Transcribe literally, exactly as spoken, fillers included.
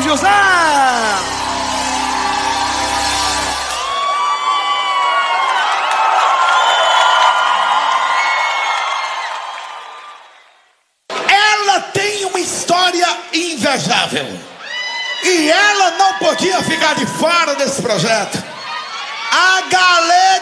José! Ela tem uma história invejável. E ela não podia ficar de fora desse projeto. A galera